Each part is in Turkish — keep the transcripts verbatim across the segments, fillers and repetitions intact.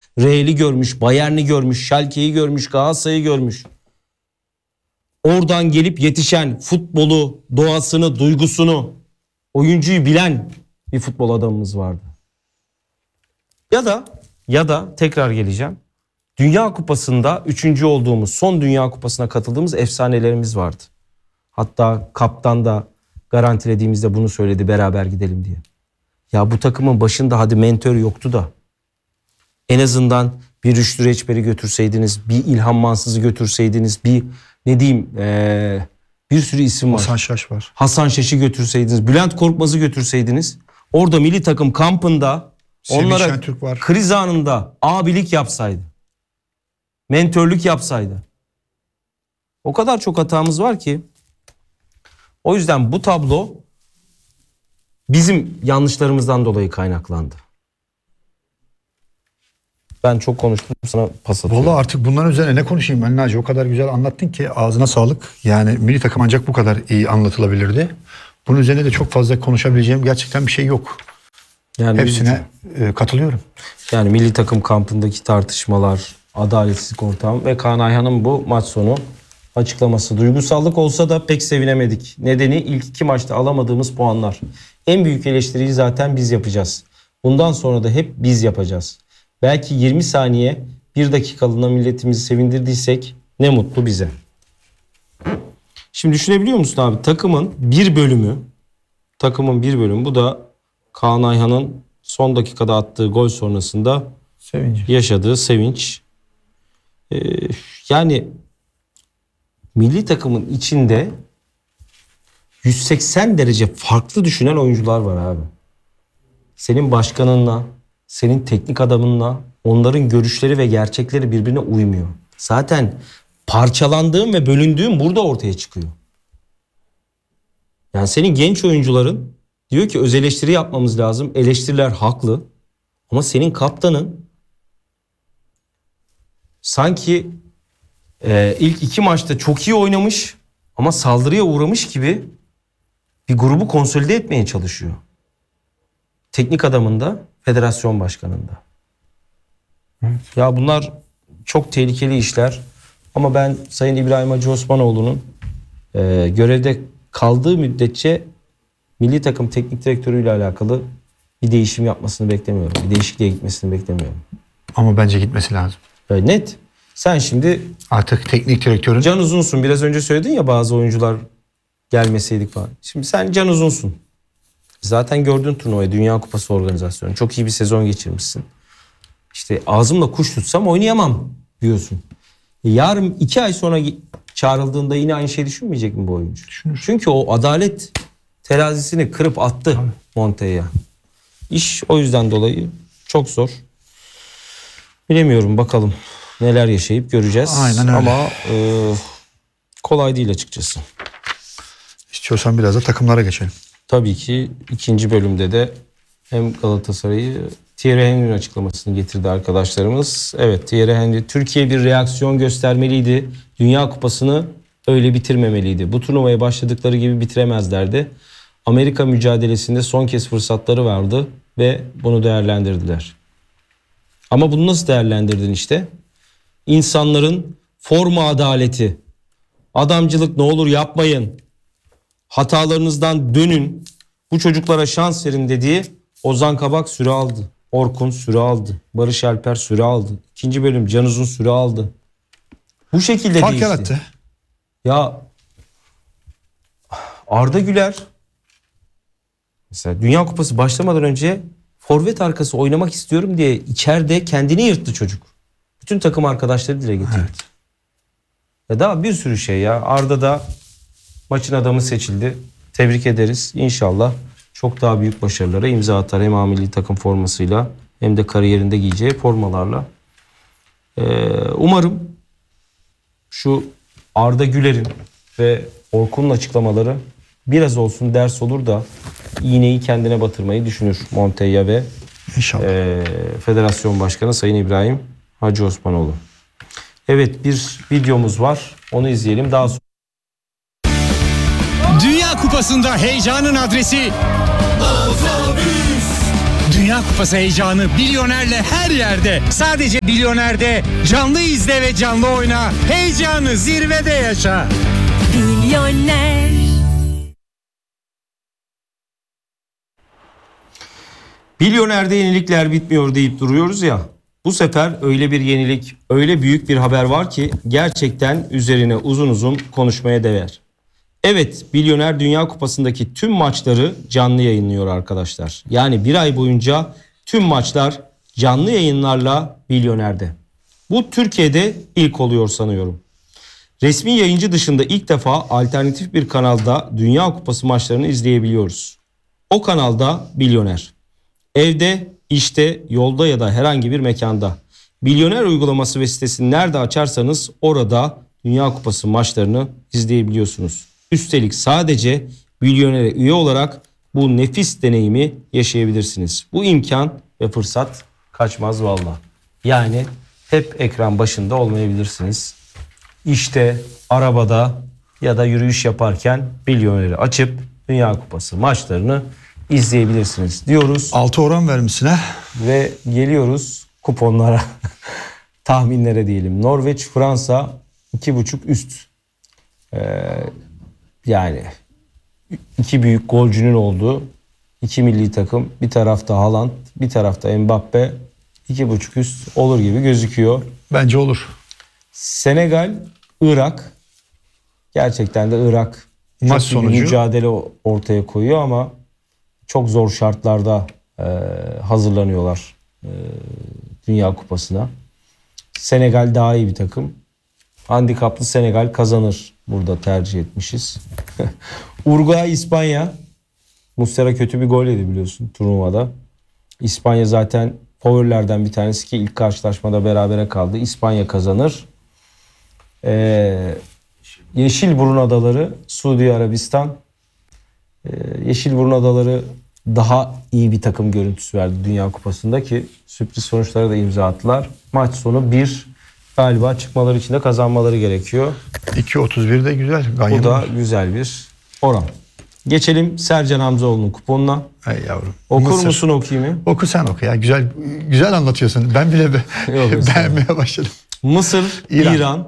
Real'i görmüş, Bayern'i görmüş, Schalke'yi görmüş, Galatasaray'ı görmüş. Oradan gelip yetişen, futbolu, doğasını, duygusunu, oyuncuyu bilen bir futbol adamımız vardı. Ya da ya da tekrar geleceğim. Dünya Kupası'nda üçüncü olduğumuz, son Dünya Kupası'na katıldığımız efsanelerimiz vardı. Hatta kaptan da garantilediğimizde bunu söyledi, beraber gidelim diye. Ya bu takımın başında hadi mentör yoktu da en azından bir Rüştü Reçber'i götürseydiniz, bir İlhan Mansız'ı götürseydiniz, bir ne diyeyim ee, bir sürü isim var. Hasan Şaş var. Hasan Şaş'ı götürseydiniz, Bülent Korkmaz'ı götürseydiniz. Orada milli takım kampında Semih onlara Şentürk var. Kriz anında abilik yapsaydı. Mentörlük yapsaydı. O kadar çok hatamız var ki. O yüzden bu tablo bizim yanlışlarımızdan dolayı kaynaklandı. Ben çok konuştum, sana pas atıyorum. Vallahi artık bunların üzerine ne konuşayım ben Naci, o kadar güzel anlattın ki ağzına sağlık. Yani milli takım ancak bu kadar iyi anlatılabilirdi. Bunun üzerine de çok fazla konuşabileceğim gerçekten bir şey yok. Yani hepsine e, katılıyorum. Yani milli takım kampındaki tartışmalar, adaletsizlik ortamı ve Kaan Ayhan'ın bu maç sonu açıklaması. Duygusallık olsa da pek sevinemedik. Nedeni ilk iki maçta alamadığımız puanlar. En büyük eleştiriyi zaten biz yapacağız. Bundan sonra da hep biz yapacağız. Belki yirmi saniye bir dakikalığına milletimizi sevindirdiysek ne mutlu bize. Şimdi düşünebiliyor musun abi? Takımın bir bölümü, takımın bir bölümü, bu da Kaan Ayhan'ın son dakikada attığı gol sonrasında Sevinç. yaşadığı sevinç. Ee, yani milli takımın içinde yüz seksen derece farklı düşünen oyuncular var abi. Senin başkanınla, senin teknik adamınla onların görüşleri ve gerçekleri birbirine uymuyor. Zaten parçalandığın ve bölündüğün burada ortaya çıkıyor. Yani senin genç oyuncuların diyor ki öz eleştiri yapmamız lazım. Eleştiriler haklı. Ama senin kaptanın sanki e, ilk iki maçta çok iyi oynamış ama saldırıya uğramış gibi bir grubu konsolide etmeye çalışıyor. Teknik adamında, federasyon başkanında. Evet. Ya bunlar çok tehlikeli işler. Ama ben Sayın İbrahim Hacı Osmanoğlu'nun e, görevde kaldığı müddetçe milli takım teknik direktörüyle alakalı bir değişim yapmasını beklemiyorum. Bir değişikliğe gitmesini beklemiyorum. Ama bence gitmesi lazım. Evet, net. Sen şimdi artık teknik direktörün can uzunsun. Biraz önce söyledin ya bazı oyuncular gelmeseydik falan. Şimdi sen can uzunsun. Zaten gördün turnuvayı, Dünya Kupası organizasyonu. Çok iyi bir sezon geçirmişsin. İşte ağzımla kuş tutsam oynayamam diyorsun. Yarın iki ay sonra çağrıldığında yine aynı şeyi düşünmeyecek mi bu oyuncu? Düşünür. Çünkü o adalet terazisini kırıp attı Monte'ye. İş o yüzden dolayı çok zor. Bilemiyorum, bakalım neler yaşayıp göreceğiz. Aynen öyle. Ama e, kolay değil açıkçası. İstiyorsan biraz da takımlara geçelim. Tabii ki ikinci bölümde de hem Galatasaray'ı, Thierry Henry'nin açıklamasını getirdi arkadaşlarımız. Evet, Thierry Henry, Türkiye bir reaksiyon göstermeliydi. Dünya Kupası'nı öyle bitirmemeliydi. Bu turnuvaya başladıkları gibi bitiremezlerdi. Amerika mücadelesinde son kez fırsatları vardı ve bunu değerlendirdiler. Ama bunu nasıl değerlendirdin işte? İnsanların forma adaleti, adamcılık ne olur yapmayın, hatalarınızdan dönün, bu çocuklara şans verin dediği Ozan Kabak süre aldı. Orkun süre aldı. Barış Alper süre aldı. İkinci bölüm Can Uzun süre aldı. Bu şekilde Fark değişti. yarattı. Ya Arda Güler mesela Dünya Kupası başlamadan önce forvet arkası oynamak istiyorum diye içeride kendini yırttı çocuk. Bütün takım arkadaşları dile getirdi. Evet. Ya daha bir sürü şey ya. Arda da maçın adamı seçildi. Tebrik ederiz. İnşallah çok daha büyük başarılara imza atar. Hem milli takım formasıyla hem de kariyerinde giyeceği formalarla. Ee, umarım şu Arda Güler'in ve Orkun'un açıklamaları biraz olsun ders olur da iğneyi kendine batırmayı düşünür Montella ve İnşallah. E, Federasyon Başkanı Sayın İbrahim Hacı Osmanoğlu. Evet, bir videomuz var. Onu izleyelim. Daha sonra Dünya Kupası'nda heyecanın adresi Otobüs. Dünya Dünya Kupası heyecanı Milyoner'le her yerde. Sadece Milyoner'de canlı izle ve canlı oyna. Heyecanı zirvede yaşa. Milyoner. Milyoner'de yenilikler bitmiyor deyip duruyoruz ya. Bu sefer öyle bir yenilik, öyle büyük bir haber var ki gerçekten üzerine uzun uzun konuşmaya değer. Evet, Milyoner Dünya Kupası'ndaki tüm maçları canlı yayınlıyor arkadaşlar. Yani bir ay boyunca tüm maçlar canlı yayınlarla Milyoner'de. Bu Türkiye'de ilk oluyor sanıyorum. Resmi yayıncı dışında ilk defa alternatif bir kanalda Dünya Kupası maçlarını izleyebiliyoruz. O kanalda Milyoner. Evde, işte, yolda ya da herhangi bir mekanda. Milyoner uygulaması ve sitesini nerede açarsanız orada Dünya Kupası maçlarını izleyebiliyorsunuz. Üstelik sadece Milyoner'e üye olarak bu nefis deneyimi yaşayabilirsiniz. Bu imkan ve fırsat kaçmaz valla. Yani hep ekran başında olmayabilirsiniz. İşte arabada ya da yürüyüş yaparken Milyoner'i açıp Dünya Kupası maçlarını izleyebilirsiniz diyoruz. altı oran vermişsin ha. Ve geliyoruz kuponlara, tahminlere diyelim. Norveç, Fransa iki buçuk üst. Ee, yani iki büyük golcünün olduğu iki milli takım. Bir tarafta Haaland, bir tarafta Mbappe. iki buçuk üst olur gibi gözüküyor. Bence olur. Senegal, Irak. Gerçekten de Irak Maç çok iyi bir sonucu. mücadele ortaya koyuyor ama çok zor şartlarda e, hazırlanıyorlar e, Dünya Kupası'na. Senegal daha iyi bir takım. Handikaplı Senegal kazanır. Burada tercih etmişiz. Uruguay, İspanya. Muslera kötü bir gol yedi biliyorsun turnuvada. İspanya zaten favorilerden bir tanesi ki ilk karşılaşmada berabere kaldı. İspanya kazanır. Ee, Yeşilburun Adaları, Suudi Arabistan. Ee, Yeşilburun Adaları daha iyi bir takım görüntüsü verdi Dünya Kupası'nda ki sürpriz sonuçlara da imza attılar. Maç sonu bir galiba çıkmaları için de kazanmaları gerekiyor. iki otuz bir de güzel. Bu da güzel bir oran. Geçelim Sercan Hamzoğlu'nun kuponuna. Ay yavrum. Okur Mısır. musun, okuyayım mı? Oku sen oku ya. Güzel güzel anlatıyorsun. Ben bile be, Yok, beğenmeye başladım. Mısır, İran. İran.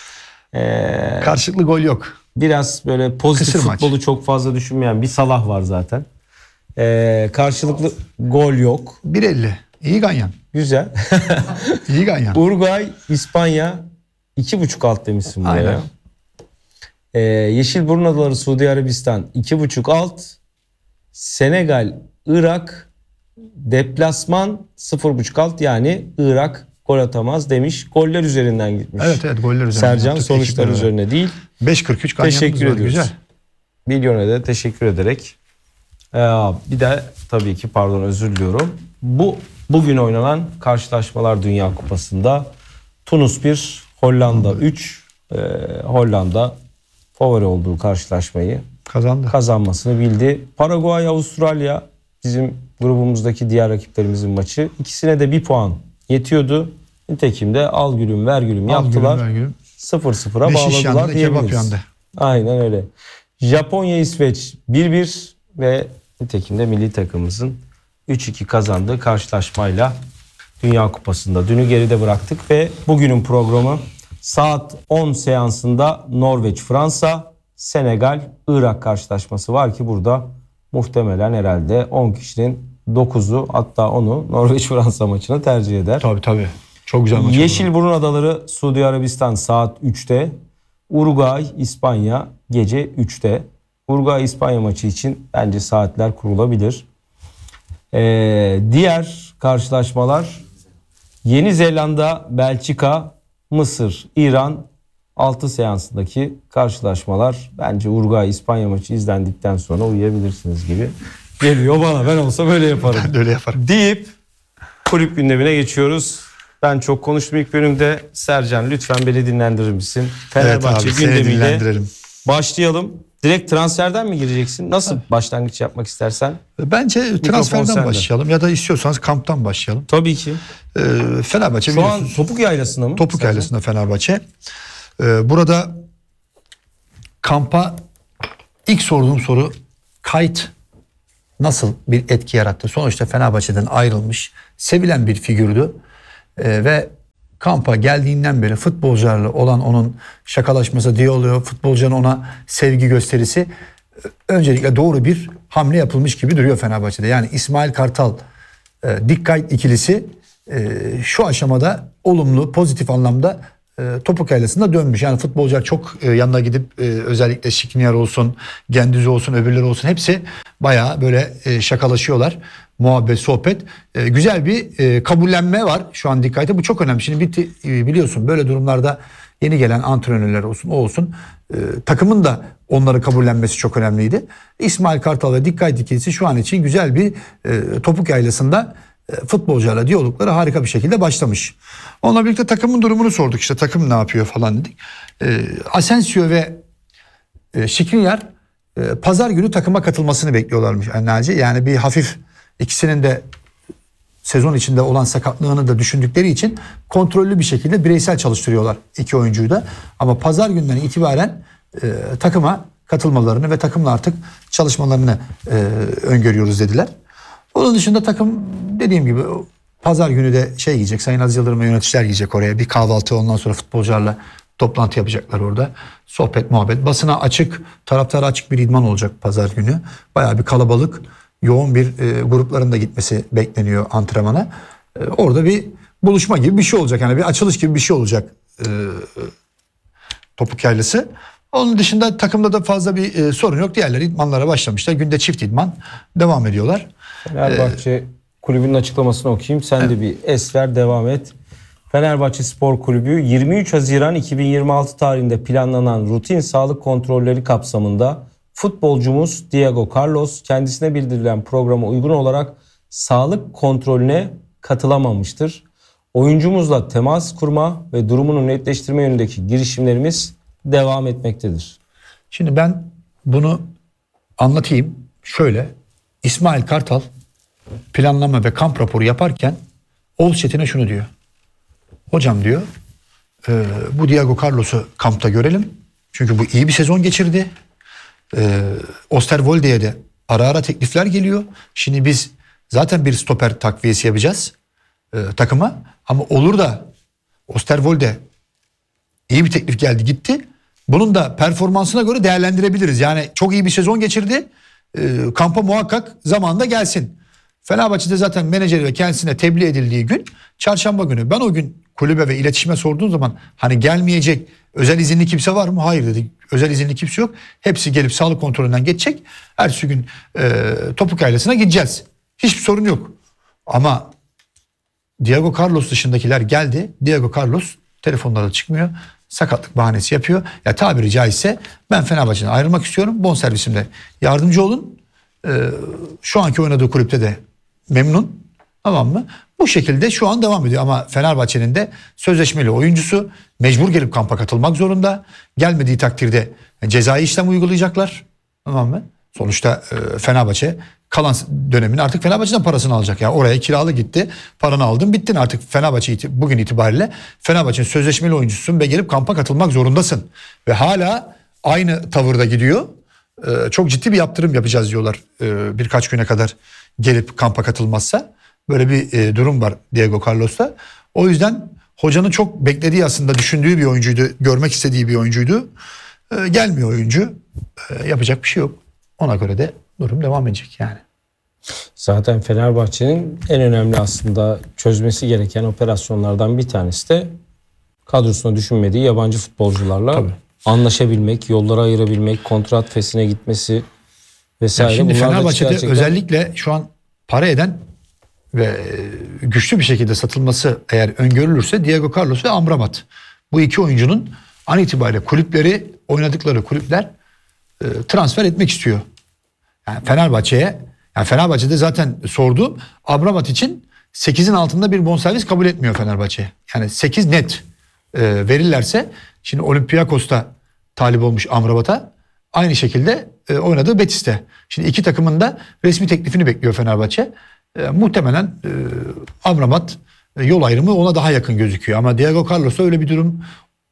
Ee, Karşılıklı gol yok. biraz böyle pozitif Kısır maç. futbolu çok fazla düşünmeyen bir Salah var zaten. Ee, karşılıklı gol yok. bir elli. İyi ganyan. Güzel. İyi ganyan. Uruguay, İspanya iki buçuk alt demişsin buraya. Aynen. Ee, Yeşilburun Adaları, Suudi Arabistan iki buçuk alt. Senegal, Irak deplasman sıfır buçuk alt, yani Irak gol atamaz demiş. Goller üzerinden gitmiş. Evet evet goller üzerine. Sercan yaptık. sonuçlar Ekipler üzerine değil. beş kırk üç ganyanımız Teşekkür var. ediyoruz. Güzel. Milyona da teşekkür ederek. Ee, bir de tabii ki pardon özür diliyorum. Bu bugün oynanan karşılaşmalar Dünya Kupası'nda Tunus bir, Hollanda üç. Ee, Hollanda favori olduğu karşılaşmayı Kazandı. kazanmasını bildi. Paraguay, Avustralya bizim grubumuzdaki diğer rakiplerimizin maçı. İkisine de bir puan yetiyordu. Nitekim de al gülüm ver gülüm Al yaptılar. gülüm, ver gülüm. sıfır sıfıra Beş iş bağladılar yandı, kebap diyebiliriz. yandı. Aynen öyle. Japonya, İsveç bir bir ve nitekim de milli takımımızın üç iki kazandığı karşılaşmayla Dünya Kupası'nda dünü geride bıraktık ve bugünün programı saat on seansında Norveç, Fransa, Senegal, Irak karşılaşması var ki burada muhtemelen herhalde on kişinin dokuzu hatta onu Norveç, Fransa maçını tercih eder. Tabii tabii. Çok güzel maç oldu. Yeşilburun Adaları, Suudi Arabistan saat üçte. Uruguay, İspanya gece üçte. Uruguay, İspanya maçı için bence saatler kurulabilir. Ee, diğer karşılaşmalar Yeni Zelanda, Belçika, Mısır, İran altı seansındaki karşılaşmalar. Bence Uruguay, İspanya maçı izlendikten sonra uyuyabilirsiniz gibi geliyor bana. Ben olsa böyle yaparım. Ben de öyle yaparım. Deyip kulüp gündemine geçiyoruz. Ben çok konuştum ilk bölümde. Sercan lütfen beni dinlendirir misin? Fenerbahçe evet abi, seni gündemiyle dinlendirelim. başlayalım. Direkt transferden mi gireceksin? Nasıl başlangıç yapmak istersen? Bence transferden sende. başlayalım ya da istiyorsanız kamptan başlayalım. Tabii ki. Ee, Fenerbahçe Şu an biliyorsunuz. Topuk Yaylası'nda mı? Topuk Sercan? Yaylası'nda Fenerbahçe. Ee, burada kampa ilk sorduğum soru kayıt nasıl bir etki yarattı? Sonuçta Fenerbahçe'den ayrılmış, sevilen bir figürdü. Ee, ve kampa geldiğinden beri futbolcularla olan onun şakalaşması, diyaloğu, futbolcuların ona sevgi gösterisi öncelikle doğru bir hamle yapılmış gibi duruyor Fenerbahçe'de. Yani İsmail Kartal, e, Dikkat ikilisi e, şu aşamada olumlu, pozitif anlamda e, topuk yaylasında dönmüş. Yani futbolcular çok e, yanına gidip e, özellikle Skriniar olsun, Gendüzi olsun, öbürleri olsun hepsi bayağı böyle e, şakalaşıyorlar. Muhabbet, sohbet. E, güzel bir e, kabullenme var şu an Dikkat'te. Bu çok önemli. Şimdi bitti, e, biliyorsun böyle durumlarda yeni gelen antrenörler olsun, o olsun. E, takımın da onları kabullenmesi çok önemliydi. İsmail Kartal ve Dikkat ikilisi şu an için güzel bir e, topuk yaylasında e, futbolcularla diyalogları harika bir şekilde başlamış. Onunla birlikte takımın durumunu sorduk. İşte takım ne yapıyor falan dedik. E, Asensio ve e, Skriniar e, pazar günü takıma katılmasını bekliyorlarmış Naci. Yani bir hafif ikisinin de sezon içinde olan sakatlığını da düşündükleri için kontrollü bir şekilde bireysel çalıştırıyorlar iki oyuncuyu da. Ama pazar günden itibaren e, takıma katılmalarını ve takımla artık çalışmalarını e, öngörüyoruz dediler. Onun dışında takım dediğim gibi pazar günü de şey gidecek, Sayın Aziz Yıldırım ve yöneticiler gidecek oraya. Bir kahvaltı, ondan sonra futbolcularla toplantı yapacaklar orada. Sohbet, muhabbet. Basına açık, taraftara açık bir idman olacak pazar günü. Bayağı bir kalabalık, yoğun bir e, grupların da gitmesi bekleniyor antrenmana. E, orada bir buluşma gibi bir şey olacak. Yani bir açılış gibi bir şey olacak e, topuk yaylası. Onun dışında takımda da fazla bir e, sorun yok. Diğerleri idmanlara başlamışlar. Günde çift idman devam ediyorlar. Fenerbahçe ee, kulübünün açıklamasını okuyayım. Sen evet. de bir es ver, devam et. Fenerbahçe Spor Kulübü yirmi üç Haziran iki bin yirmi altı tarihinde planlanan rutin sağlık kontrolleri kapsamında futbolcumuz Diego Carlos kendisine bildirilen programa uygun olarak sağlık kontrolüne katılamamıştır. Oyuncumuzla temas kurma ve durumunu netleştirme yönündeki girişimlerimiz devam etmektedir. Şimdi ben bunu anlatayım. Şöyle, İsmail Kartal planlama ve kamp raporu yaparken Oğuz Çetin'e şunu diyor. Hocam diyor, e, bu Diego Carlos'u kampta görelim. Çünkü bu iyi bir sezon geçirdi. E, Osterwolde'ye de ara ara teklifler geliyor. Şimdi biz zaten bir stoper takviyesi yapacağız e, takıma. Ama olur da Osterwolde iyi bir teklif geldi gitti. Bunun da performansına göre değerlendirebiliriz. Yani çok iyi bir sezon geçirdi. E, kampa muhakkak zamanında gelsin. Fenerbahçe'de zaten menajeri ve kendisine tebliğ edildiği gün çarşamba günü. Ben o gün kulübe ve iletişime sorduğum zaman hani gelmeyecek özel izinli kimse var mı? Hayır dedi. Özel izinli kimse yok. Hepsi gelip sağlık kontrolünden geçecek. Ertesi gün e, topuk yaylasına gideceğiz. Hiçbir sorun yok. Ama Diego Carlos dışındakiler geldi. Diego Carlos telefonlara çıkmıyor. Sakatlık bahanesi yapıyor. Ya tabiri caizse ben Fenerbahçe'den ayrılmak istiyorum. Bonservisimde yardımcı olun. Ee, şu anki oynadığı kulüpte de memnun. Tamam mı? Bu şekilde şu an devam ediyor. Ama Fenerbahçe'nin de sözleşmeli oyuncusu mecbur gelip kampa katılmak zorunda. Gelmediği takdirde cezai işlem uygulayacaklar. Tamam mı? Sonuçta e, Fenerbahçe kalan dönemin artık Fenerbahçe'den parasını alacak. Yani oraya kiralı gitti. Paranı aldın, bittin artık. Fenerbahçe iti, bugün itibariyle Fenerbahçe'nin sözleşmeli oyuncusun ve gelip kampa katılmak zorundasın. Ve hala aynı tavırda gidiyor. Ee, çok ciddi bir yaptırım yapacağız diyorlar ee, birkaç güne kadar gelip kampa katılmazsa. Böyle bir e, durum var Diego Carlos'ta. O yüzden hocanın çok beklediği, aslında düşündüğü bir oyuncuydu. Görmek istediği bir oyuncuydu. Ee, gelmiyor oyuncu. Ee, yapacak bir şey yok. Ona göre de durum devam edecek yani. Zaten Fenerbahçe'nin en önemli aslında çözmesi gereken operasyonlardan bir tanesi de kadrosuna düşünmediği yabancı futbolcularla Tabii. anlaşabilmek, yolları ayırabilmek, kontrat fesine gitmesi vesaire. Ya şimdi Bunlar Fenerbahçe'de gerçekten... özellikle şu an para eden ve güçlü bir şekilde satılması eğer öngörülürse Diego Carlos ve Amrabat. Bu iki oyuncunun an itibariyle kulüpleri, oynadıkları kulüpler e, transfer etmek istiyor. Yani Fenerbahçe'ye, yani Fenerbahçe'de zaten sorduğum Amrabat için sekizin altında bir bonservis kabul etmiyor Fenerbahçe. Yani sekiz net e, verirlerse, şimdi Olympiakos'ta talip olmuş Amrabat'a, aynı şekilde e, oynadığı Betis'te. Şimdi iki takımın da resmi teklifini bekliyor Fenerbahçe. E, muhtemelen e, Amrabat e, yol ayrımı ona daha yakın gözüküyor. Ama Diego Carlos'a öyle bir durum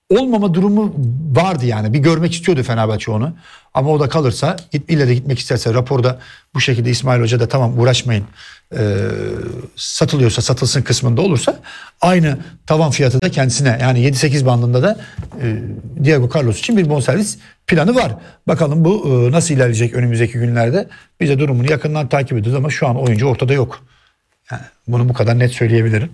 olmama durumu vardı yani. Bir görmek istiyordu Fenerbahçe onu. Ama o da kalırsa, git, ille de gitmek isterse raporda bu şekilde İsmail Hoca da tamam uğraşmayın, e, satılıyorsa satılsın kısmında olursa aynı tavan fiyatı da kendisine, yani yedi sekiz bandında da e, Diego Carlos için bir bonservis planı var. Bakalım bu e, nasıl ilerleyecek önümüzdeki günlerde. Biz de durumunu yakından takip ediyoruz ama şu an oyuncu ortada yok. Yani bunu bu kadar net söyleyebilirim.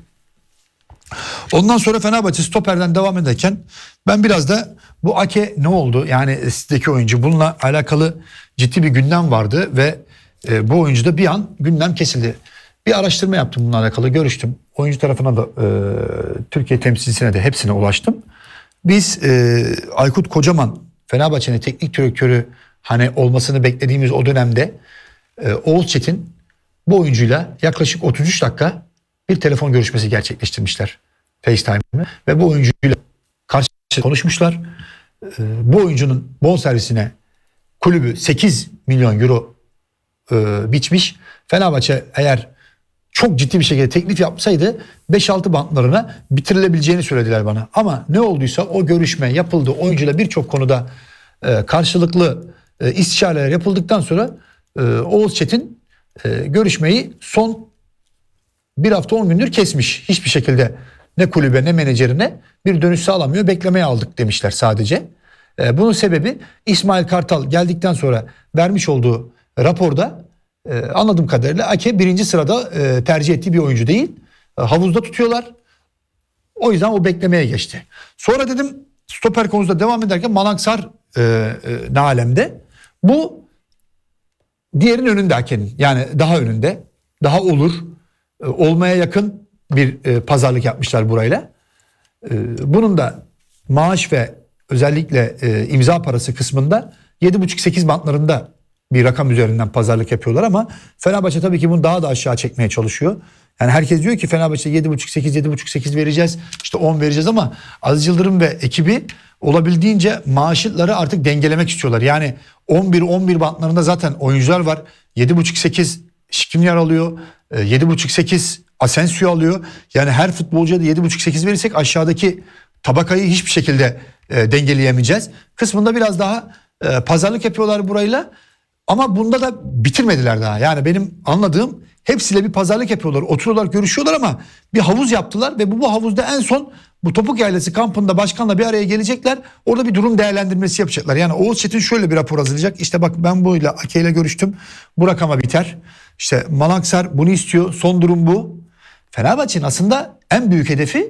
Ondan sonra Fenerbahçe stoperden devam ederken ben biraz da bu Ake ne oldu? Yani sizdeki oyuncu, bununla alakalı ciddi bir gündem vardı ve e, bu oyuncu da bir an gündem kesildi. Bir araştırma yaptım bununla alakalı, görüştüm. Oyuncu tarafına da e, Türkiye temsilcisine de hepsine ulaştım. Biz e, Aykut Kocaman, Fenerbahçe'nin teknik direktörü hani olmasını beklediğimiz o dönemde e, Oğuz Çetin bu oyuncuyla yaklaşık otuz üç dakika bir telefon görüşmesi gerçekleştirmişler. FaceTime'ı ve bu oyuncuyla karşılıklı konuşmuşlar. Ee, bu oyuncunun bonservisine kulübü sekiz milyon euro e, biçmiş. Fenerbahçe eğer çok ciddi bir şekilde teklif yapsaydı beş altı bantlarına bitirilebileceğini söylediler bana. Ama ne olduysa o görüşme yapıldı. Oyuncuyla birçok konuda e, karşılıklı e, istişareler yapıldıktan sonra e, Oğuz Çetin e, görüşmeyi son bir hafta on gündür kesmiş. Hiçbir şekilde ne kulübe ne menajerine bir dönüş sağlamıyor. Beklemeye aldık demişler sadece. Ee, bunun sebebi İsmail Kartal geldikten sonra vermiş olduğu raporda e, anladığım kadarıyla Ake birinci sırada e, tercih ettiği bir oyuncu değil. E, havuzda tutuyorlar. O yüzden o beklemeye geçti. Sonra dedim stoper konusunda devam ederken Malangsar e, e, ne alemde? Bu diğerin önünde Ake'nin. Yani daha önünde. Daha olur. E, olmaya yakın bir e, pazarlık yapmışlar burayla. E, bunun da maaş ve özellikle e, imza parası kısmında yedi buçuk sekiz bantlarında bir rakam üzerinden pazarlık yapıyorlar ama Fenerbahçe tabii ki bunu daha da aşağı çekmeye çalışıyor. Yani herkes diyor ki Fenerbahçe yedi buçuk sekiz yedi buçuk sekiz vereceğiz, işte on vereceğiz ama Aziz Yıldırım ve ekibi olabildiğince maaşları artık dengelemek istiyorlar. Yani on bir on bir bantlarında zaten oyuncular var. yedi buçuk sekiz Skriniar alıyor. yedi buçuk sekiz Asensio alıyor. Yani her futbolcuya da yedi buçuk sekiz verirsek aşağıdaki tabakayı hiçbir şekilde e, dengeleyemeyeceğiz. Kısmında biraz daha e, pazarlık yapıyorlar burayla. Ama bunda da bitirmediler daha. Yani benim anladığım hepsiyle bir pazarlık yapıyorlar. Oturuyorlar, görüşüyorlar ama bir havuz yaptılar ve bu, bu havuzda en son bu Topuk Yaylası kampında başkanla bir araya gelecekler. Orada bir durum değerlendirmesi yapacaklar. Yani Oğuz Çetin şöyle bir rapor hazırlayacak. İşte bak ben buyla Ake ile görüştüm. Bu rakama biter. İşte Malangsar bunu istiyor. Son durum bu. Fenerbahçe'nin aslında en büyük hedefi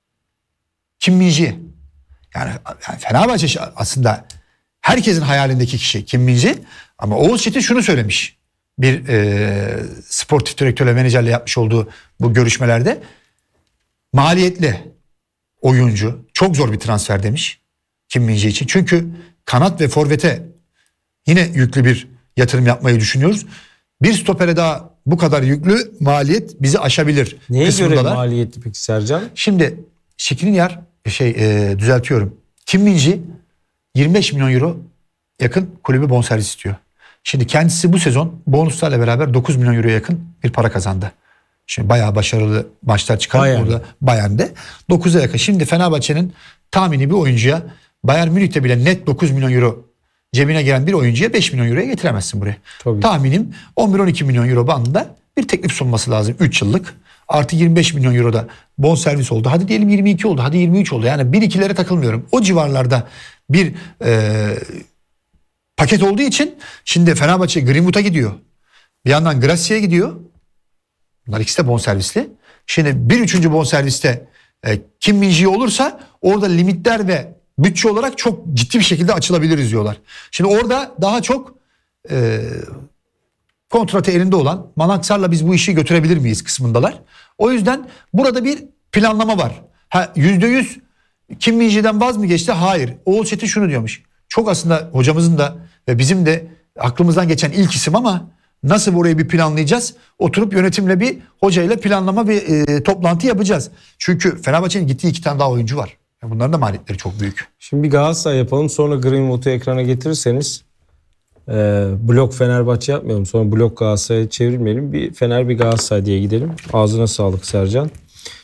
Kim Min-ji. Yani, yani Fenerbahçe aslında herkesin hayalindeki kişi Kim Min-ji. Ama Oğuz Çetin şunu söylemiş. Bir e, sportif direktörle, menajerle yapmış olduğu bu görüşmelerde. Maliyetli oyuncu, çok zor bir transfer demiş Kim Min-ji için. Çünkü kanat ve forvete yine yüklü bir yatırım yapmayı düşünüyoruz. Bir stopere daha bu kadar yüklü maliyet bizi aşabilir. Neye kısmındalar. göre maliyetli peki Sercan? Şimdi Skriniar şey e, düzeltiyorum. Kim Min-ji yirmi beş milyon euro yakın kulübü bonservis istiyor. Şimdi kendisi bu sezon bonuslarla beraber dokuz milyon euroya yakın bir para kazandı. Şimdi bayağı başarılı maçlar çıkardı Bayern. burada Bayern'de. dokuza yakın. Şimdi Fenerbahçe'nin tahmini bir oyuncuya, Bayern Münih'te bile net dokuz milyon euro cebine giren bir oyuncuya beş milyon euroya getiremezsin buraya. Tabii. Tahminim on bir on iki milyon euro bandında bir teklif sunması lazım üç yıllık. Artı yirmi beş milyon euro da bonservis oldu. Hadi diyelim yirmi iki oldu. Hadi yirmi üç oldu. Yani bir ikilere takılmıyorum. O civarlarda bir e, paket olduğu için şimdi Fenerbahçe Greenwood'a gidiyor. Bir yandan Gracia'ya gidiyor. Bunlar ikisi de bonservisli. Şimdi bir üçüncü bonserviste e, Kim Min-ji olursa orada limitler ve bütçe olarak çok ciddi bir şekilde açılabiliriz diyorlar. Şimdi orada daha çok e, kontratı elinde olan Malangsar'la biz bu işi götürebilir miyiz kısmındalar. O yüzden burada bir planlama var. Ha, yüzde yüz Kim Min-ji'den vaz mı geçti? Hayır. Oğuz Çetin şunu diyormuş. Çok aslında hocamızın da ve bizim de aklımızdan geçen ilk isim ama nasıl burayı bir planlayacağız? Oturup yönetimle bir hocayla planlama bir e, toplantı yapacağız. Çünkü Fenerbahçe'nin gittiği iki tane daha oyuncu var. Bunların da maliyetleri çok büyük. Şimdi bir Galatasaray yapalım, sonra Greenwood'u ekrana getirirseniz e, blok Fenerbahçe yapmayalım, sonra blok Galatasaray'a çevirmeyelim. Bir Fener bir Galatasaray diye gidelim. Ağzına sağlık Sercan.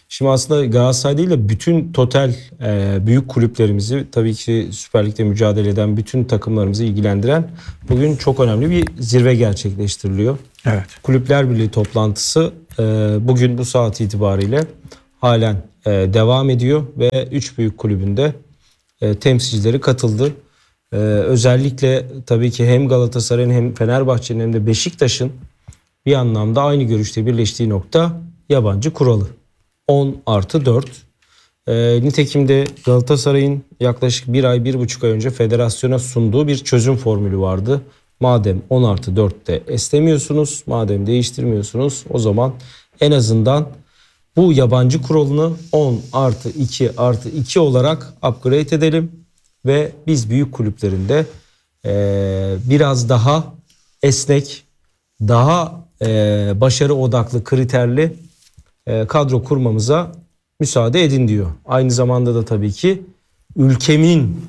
Şimdi aslında Galatasaray değil de bütün total e, büyük kulüplerimizi, tabii ki Süper Lig'de mücadele eden bütün takımlarımızı ilgilendiren bugün çok önemli bir zirve gerçekleştiriliyor. Evet. Kulüpler Birliği toplantısı e, bugün bu saat itibariyle halen e, devam ediyor ve üç büyük kulübünde e, temsilcileri katıldı. E, özellikle tabii ki hem Galatasaray'ın hem Fenerbahçe'nin hem de Beşiktaş'ın bir anlamda aynı görüşte birleştiği nokta yabancı kuralı. on artı dört. E, nitekim de Galatasaray'ın yaklaşık bir ay, bir buçuk ay önce federasyona sunduğu bir çözüm formülü vardı. Madem on artı dörtte istemiyorsunuz, madem değiştirmiyorsunuz, o zaman en azından bu yabancı kuralını on artı iki artı iki olarak upgrade edelim. Ve biz büyük kulüplerinde e, biraz daha esnek, daha e, başarı odaklı, kriterli e, kadro kurmamıza müsaade edin diyor. Aynı zamanda da tabii ki ülkemin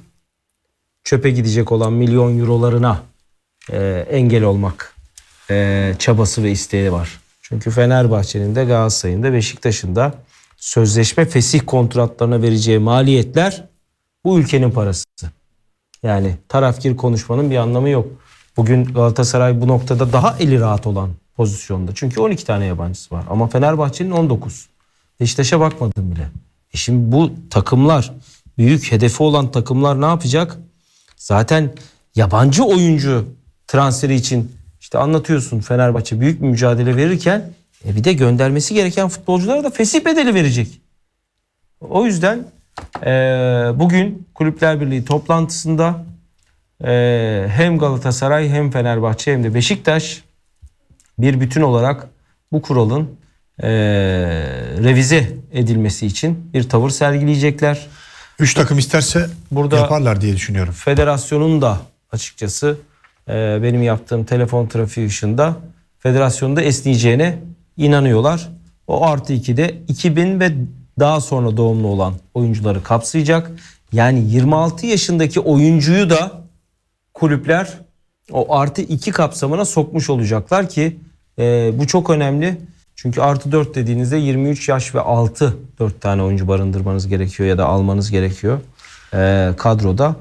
çöpe gidecek olan milyon eurolarına e, engel olmak e, çabası ve isteği var. Çünkü Fenerbahçe'nin de Galatasaray'ın da Beşiktaş'ın da sözleşme fesih kontratlarına vereceği maliyetler bu ülkenin parası. Yani tarafkir konuşmanın bir anlamı yok. Bugün Galatasaray bu noktada daha eli rahat olan pozisyonda. Çünkü on iki tane yabancısı var. Ama Fenerbahçe'nin on dokuz. Beşiktaş'a bakmadım bile. E şimdi bu takımlar, büyük hedefi olan takımlar ne yapacak? Zaten yabancı oyuncu transferi için işte anlatıyorsun, Fenerbahçe büyük bir mücadele verirken e bir de göndermesi gereken futbolculara da fesih bedeli verecek. O yüzden e, bugün Kulüpler Birliği toplantısında e, hem Galatasaray hem Fenerbahçe hem de Beşiktaş bir bütün olarak bu kuralın e, revize edilmesi için bir tavır sergileyecekler. Üç takım isterse Burada yaparlar diye düşünüyorum. Federasyonun da açıkçası e, benim yaptığım telefon trafiği ışığında federasyonun da esneyeceğine inanıyorlar. O artı ikide iki bin ve daha sonra doğumlu olan oyuncuları kapsayacak. Yani yirmi altı yaşındaki oyuncuyu da kulüpler o artı iki kapsamına sokmuş olacaklar ki e, bu çok önemli. Çünkü artı dört dediğinizde yirmi üç yaş ve altı dört tane oyuncu barındırmanız gerekiyor ya da almanız gerekiyor e, kadroda.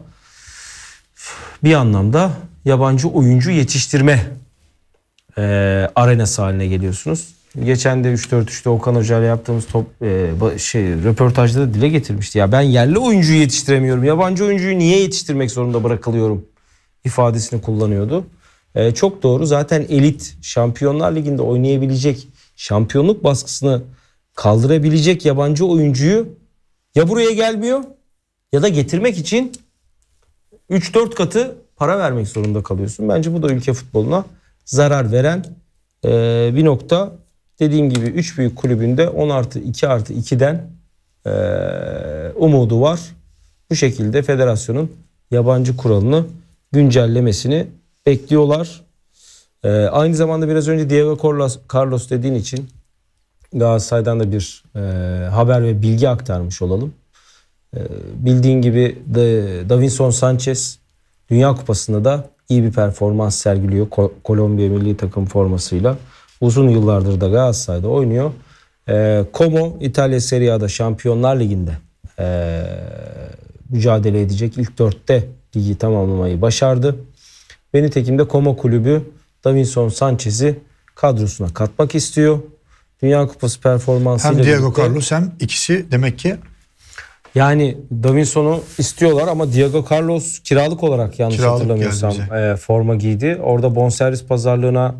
Bir anlamda yabancı oyuncu yetiştirme e, arenası haline geliyorsunuz. Geçen de üç dört üçte Okan Hoca ile yaptığımız top, e, şey, röportajda da dile getirmişti. Ya ben yerli oyuncuyu yetiştiremiyorum. Yabancı oyuncuyu niye yetiştirmek zorunda bırakılıyorum ifadesini kullanıyordu. E, çok doğru. Zaten elit, Şampiyonlar Ligi'nde oynayabilecek, şampiyonluk baskısını kaldırabilecek yabancı oyuncuyu ya buraya gelmiyor ya da getirmek için üç dört katı para vermek zorunda kalıyorsun. Bence bu da ülke futboluna zarar veren e, bir nokta. Dediğim gibi üç büyük kulübünde on artı iki artı ikiden e, umudu var. Bu şekilde federasyonun yabancı kuralını güncellemesini bekliyorlar. E, aynı zamanda biraz önce Diego Carlos, Carlos dediğin için Galatasaray'dan da bir e, haber ve bilgi aktarmış olalım. E, bildiğin gibi de, Davinson Sanchez Dünya Kupası'nda da iyi bir performans sergiliyor Ko- Kolombiya milli takım formasıyla. Uzun yıllardır da Galatasaray'da oynuyor. E, Como İtalya Serie A'da Şampiyonlar Ligi'nde e, mücadele edecek. İlk dörtte ligi tamamlamayı başardı. Ve nitekim de Como kulübü Davinson Sanchez'i kadrosuna katmak istiyor. Dünya Kupası performansıyla Hem Diego birlikte, Carlos hem ikisi demek ki yani Davinson'u istiyorlar ama Diego Carlos kiralık olarak yanlış Kiralık hatırlamıyorsam geldi e, forma giydi. Orada bonservis pazarlığına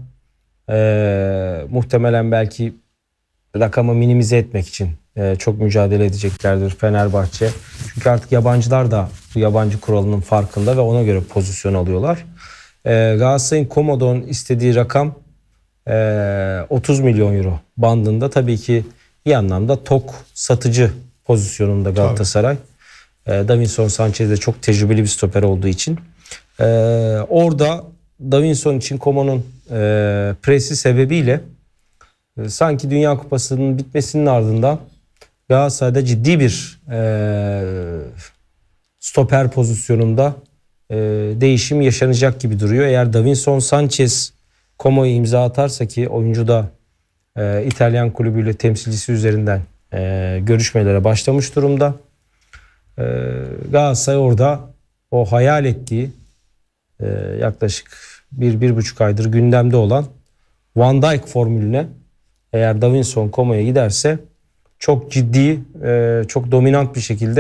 e, muhtemelen belki rakamı minimize etmek için e, çok mücadele edeceklerdir Fenerbahçe. Çünkü artık yabancılar da bu yabancı kuralının farkında ve ona göre pozisyon alıyorlar. E, Galatasaray'ın Como'dan istediği rakam e, otuz milyon euro bandında. Tabii ki bir anlamda tok satıcı pozisyonunda Galatasaray. E, Davinson Sanchez de çok tecrübeli bir stoper olduğu için. E, orada Davinson için Como'nun e, presi sebebiyle e, sanki Dünya Kupası'nın bitmesinin ardından Galatasaray'da ciddi bir e, stoper pozisyonunda e, değişim yaşanacak gibi duruyor. Eğer Davinson Sanchez Como'yu imza atarsa ki oyuncu da e, İtalyan kulübüyle temsilcisi üzerinden e, görüşmelere başlamış durumda. E, Galatasaray orada o hayal ettiği e, yaklaşık bir, bir buçuk aydır gündemde olan Van Dijk formülüne, eğer Davinson komaya giderse çok ciddi, e, çok dominant bir şekilde